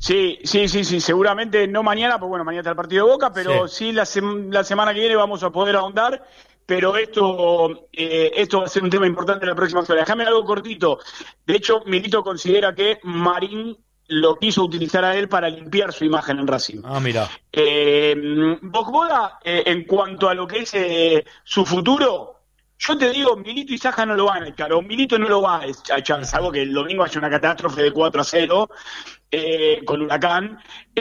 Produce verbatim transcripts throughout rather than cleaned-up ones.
Sí, sí, sí, sí, seguramente no mañana, pues bueno, mañana está el partido de Boca, pero sí, sí la, sem- la semana que viene vamos a poder ahondar, pero esto, eh, esto va a ser un tema importante en la próxima semana. Déjame algo cortito. De hecho, Milito considera que Marín lo quiso utilizar a él para limpiar su imagen en Racing. Ah, mira. Eh, Bocboda, eh, en cuanto a lo que es eh, su futuro, yo te digo, Milito y Saja no lo van a echar, o Milito no lo va a echar, salvo que el domingo haya una catástrofe de cuatro a cero eh, con Huracán,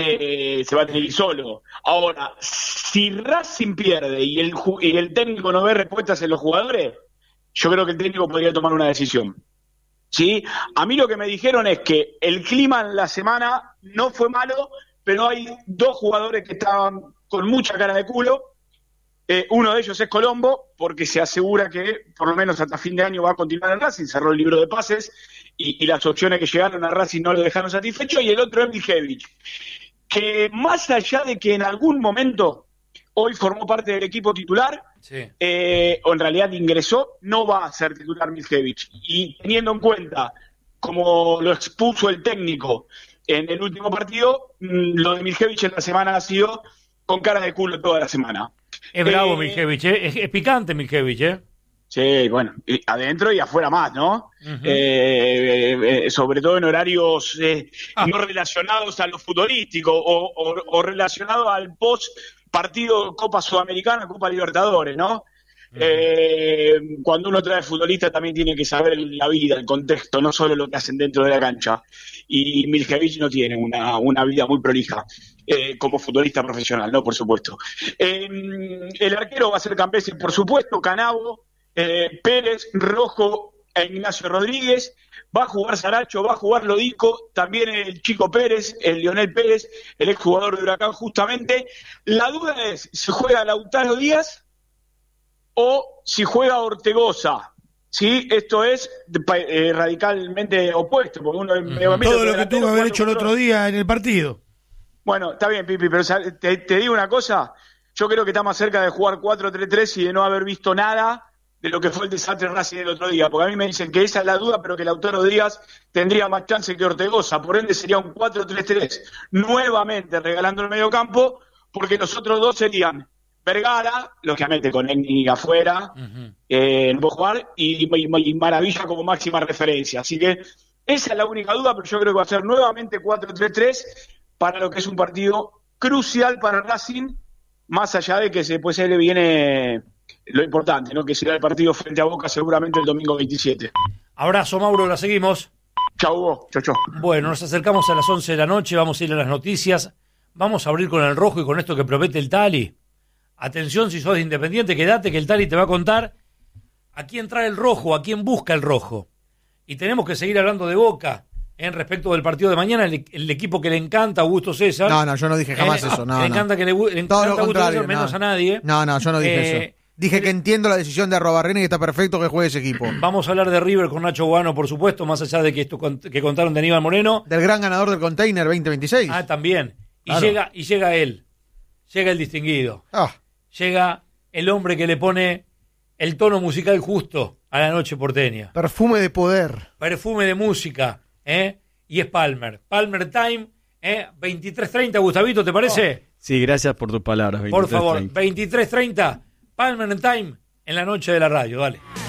eh, se va a tener que ir solo. Ahora, si Racing pierde y el, ju- y el técnico no ve respuestas en los jugadores, yo creo que el técnico podría tomar una decisión. ¿Sí? A mí lo que me dijeron es que el clima en la semana no fue malo, pero hay dos jugadores que estaban con mucha cara de culo. Eh, uno de ellos es Colombo, porque se asegura que por lo menos hasta fin de año va a continuar en Racing, cerró el libro de pases y, y las opciones que llegaron a Racing no lo dejaron satisfecho, y el otro es Miljevic, que más allá de que en algún momento hoy formó parte del equipo titular, Sí. eh, o en realidad ingresó, no va a ser titular Miljevic. Y teniendo en cuenta, como lo expuso el técnico en el último partido, mmm, lo de Miljevic en la semana ha sido con cara de culo toda la semana. Es bravo Eh, Miljevic, ¿eh? Es, es picante Miljevic, ¿eh? Sí, bueno, y adentro y afuera más, ¿no? Uh-huh. Eh, eh, eh, sobre todo en horarios eh, Ah. no relacionados a lo futbolístico o, o, o relacionados al post partido Copa Sudamericana, Copa Libertadores, ¿no? Uh-huh. Eh, cuando uno trae futbolista también tiene que saber la vida, el contexto, no solo lo que hacen dentro de la cancha. Y Miljevic no tiene una, una vida muy prolija eh, como futbolista profesional, ¿no? Por supuesto. Eh, el arquero va a ser Campesi, por supuesto, Canavo, Eh, Pérez, Rojo e Ignacio Rodríguez. Va a jugar Saracho, va a jugar Lodico, también el Chico Pérez, el Lionel Pérez, el exjugador de Huracán justamente. La duda es si juega Lautaro Díaz o si juega Ortegoza. ¿Sí? Esto es eh, radicalmente opuesto, porque uno uh-huh. Todo lo que tuvo que haber hecho el otro día en el partido. Bueno, está bien, Pipi, pero te, te digo una cosa, yo creo que está más cerca de jugar cuatro tres tres y de no haber visto nada de lo que fue el desastre Racing el otro día, porque a mí me dicen que esa es la duda, pero que Lautaro Díaz tendría más chance que Ortegoza, por ende sería un cuatro tres tres, nuevamente regalando el medio campo, porque los otros dos serían Vergara, lógicamente con Enni afuera, uh-huh. eh, no puedo jugar, y, y, y Maravilla como máxima referencia, así que esa es la única duda, pero yo creo que va a ser nuevamente cuatro tres tres para lo que es un partido crucial para Racing, más allá de que después se le viene lo importante, ¿no? Que será el partido frente a Boca seguramente el domingo veintisiete. Abrazo, Mauro, la seguimos. Chau, Hugo. Chau, chau. Bueno, nos acercamos a las once de la noche, vamos a ir a las noticias. Vamos a abrir con el rojo y con esto que promete el Tali. Atención, si sos de Independiente, quédate que el Tali te va a contar a quién trae el rojo, a quién busca el rojo. Y tenemos que seguir hablando de Boca en respecto del partido de mañana, el, el equipo que le encanta a Augusto César. No, no, yo no dije jamás eh, eso. No, le no. encanta que le, le encanta a Augusto César, menos no. a nadie. No, no, yo no dije eh, eso. Dije que entiendo la decisión de Arrobarrena y que está perfecto que juegue ese equipo. Vamos a hablar de River con Nacho Guano, por supuesto, más allá de que esto que contaron de Aníbal Moreno. Del gran ganador del Container veinte veintiséis. Ah, también. Y claro. llega y llega él. Llega el distinguido. Ah. Llega el hombre que le pone el tono musical justo a la noche porteña. Perfume de poder. Perfume de música, ¿eh? Y es Palmer. Palmer Time, ¿eh? veintitrés treinta, Gustavito, ¿te parece? Oh. Sí, gracias por tus palabras. Por favor, veintitrés treinta, Palmer Time, en la noche de la radio, dale.